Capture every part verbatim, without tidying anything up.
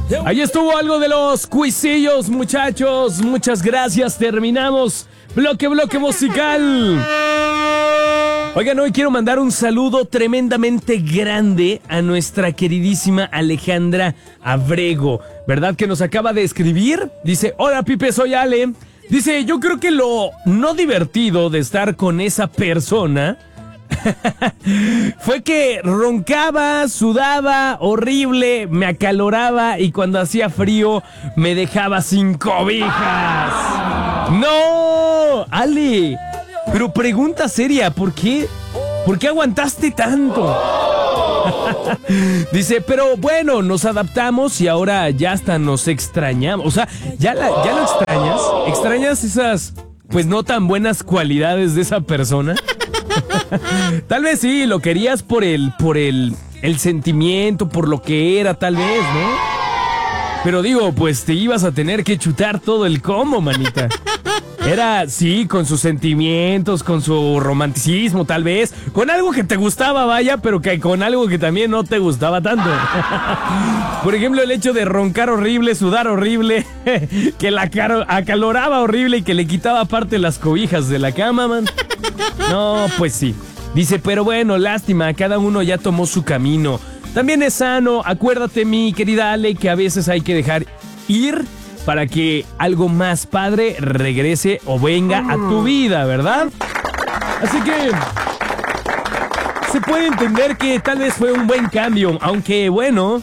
Ahí estuvo algo de los cuisillos, muchachos. Muchas gracias. Terminamos bloque, bloque musical. Oigan, hoy quiero mandar un saludo tremendamente grande a nuestra queridísima Alejandra Abrego, ¿verdad? Que nos acaba de escribir. Dice, hola Pipe, soy Ale. Dice, yo creo que lo no divertido de estar con esa persona fue que roncaba, sudaba, horrible, me acaloraba y cuando hacía frío me dejaba sin cobijas. ¡No! Ale, pero pregunta seria, ¿por qué? ¿Por qué aguantaste tanto? Dice, pero bueno, nos adaptamos y ahora ya hasta nos extrañamos. O sea, ¿ya, la, ya lo extrañas? ¿Extrañas esas, pues no tan buenas cualidades de esa persona? Tal vez sí, lo querías por el, por el, el sentimiento, por lo que era, tal vez, ¿no? Pero digo, pues te ibas a tener que chutar todo el combo, manita. Era, sí, con sus sentimientos, con su romanticismo, tal vez. Con algo que te gustaba, vaya, pero que con algo que también no te gustaba tanto. Por ejemplo, el hecho de roncar horrible, sudar horrible, que la acaloraba horrible y que le quitaba parte las cobijas de la cama, man. No, pues sí. Dice, pero bueno, lástima, cada uno ya tomó su camino. También es sano, acuérdate, mi querida Ale, que a veces hay que dejar ir para que algo más padre regrese o venga a tu vida, ¿verdad? Así que se puede entender que tal vez fue un buen cambio, aunque bueno,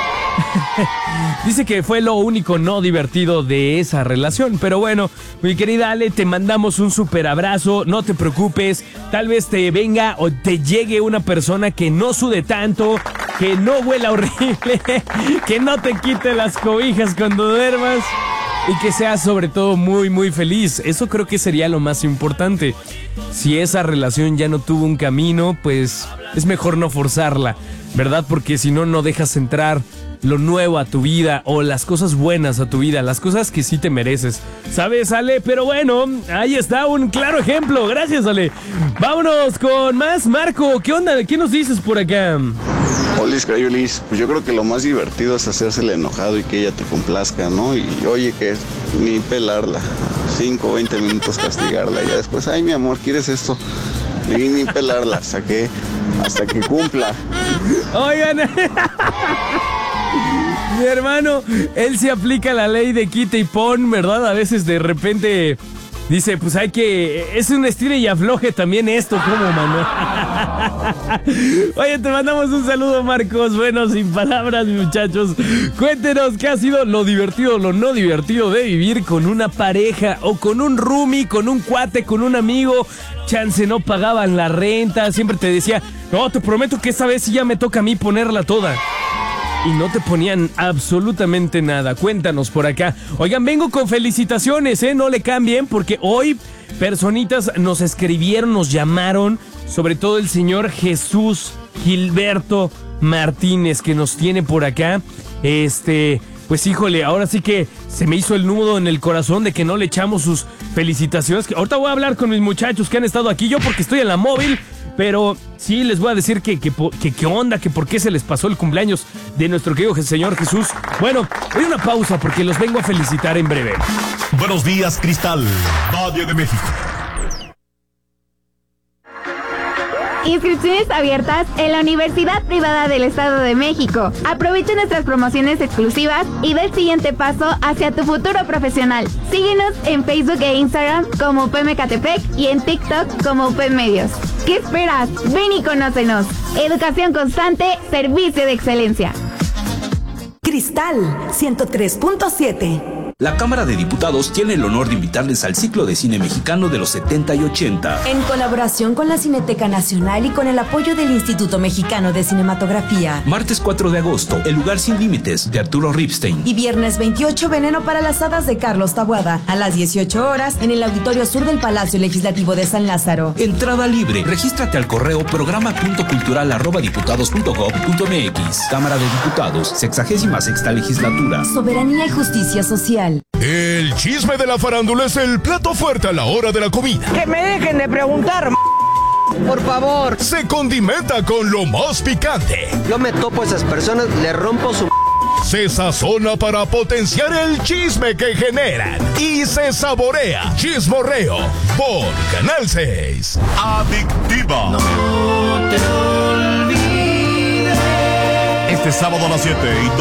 dice que fue lo único no divertido de esa relación. Pero bueno, mi querida Ale, te mandamos un súper abrazo, no te preocupes, tal vez te venga o te llegue una persona que no sude tanto, que no huela horrible, que no te quite las cobijas cuando duermas y que seas sobre todo muy muy feliz. Eso creo que sería lo más importante. Si esa relación ya no tuvo un camino, pues es mejor no forzarla, ¿verdad? Porque si no, no dejas entrar lo nuevo a tu vida o las cosas buenas a tu vida, las cosas que sí te mereces. ¿Sabes, Ale? Pero bueno, ahí está un claro ejemplo. Gracias, Ale. Vámonos con más. Marco, ¿qué onda? ¿Qué nos dices por acá? Olis, Crayolis, pues yo creo que lo más divertido es hacérsele enojado y que ella te complazca, ¿no? Y oye, que ni pelarla, cinco o veinte minutos castigarla y ya después, ay, mi amor, ¿quieres esto? Y ni pelarla, hasta que, hasta que cumpla. Oigan, mi hermano, él se aplica la ley de quita y pon, ¿verdad? A veces de repente dice, pues hay que... Es un estire y afloje también esto, ¿cómo, mano? Oye, te mandamos un saludo, Marcos. Bueno, sin palabras, muchachos. Cuéntenos qué ha sido lo divertido, lo no divertido de vivir con una pareja o con un roomie, con un cuate, con un amigo. Chance no pagaban la renta, siempre te decía, no, te prometo que esta vez sí ya me toca a mí ponerla toda. Y no te ponían absolutamente nada. Cuéntanos por acá. Oigan, vengo con felicitaciones, ¿eh? No le cambien, porque hoy personitas nos escribieron, nos llamaron, sobre todo el señor Jesús Gilberto Martínez, que nos tiene por acá. Este, pues híjole, ahora sí que se me hizo el nudo en el corazón de que no le echamos sus felicitaciones. Ahorita voy a hablar con mis muchachos que han estado aquí, yo porque estoy en la móvil. Pero sí les voy a decir que, que, que, que onda, que por qué se les pasó el cumpleaños de nuestro querido Señor Jesús. Bueno, voy a una pausa porque los vengo a felicitar en breve. Buenos días, Cristal, Valle de México. Inscripciones abiertas en la Universidad Privada del Estado de México. Aprovecha nuestras promociones exclusivas y da el siguiente paso hacia tu futuro profesional. Síguenos en Facebook e Instagram como U P M Ecatepec y en TikTok como U P M Medios. ¿Qué esperas? Ven y conócenos. Educación constante, servicio de excelencia. Cristal ciento tres punto siete. La Cámara de Diputados tiene el honor de invitarles al ciclo de cine mexicano de los setenta y ochenta. En colaboración con la Cineteca Nacional y con el apoyo del Instituto Mexicano de Cinematografía. Martes cuatro de agosto, El lugar sin límites, de Arturo Ripstein. Y viernes veintiocho, Veneno para las hadas, de Carlos Taboada. A las dieciocho horas, en el Auditorio Sur del Palacio Legislativo de San Lázaro. Entrada libre. Regístrate al correo programa punto cultural arroba diputados punto gob punto mx. Cámara de Diputados, sexagésima sexta legislatura. Soberanía y justicia social. El chisme de la farándula es el plato fuerte a la hora de la comida. Que me dejen de preguntar, por favor. Se condimenta con lo más picante. Yo me topo a esas personas, le rompo su... se sazona para potenciar el chisme que generan y se saborea. Chismorreo por Canal seis. Adictiva. No te olvides. Este sábado a las siete y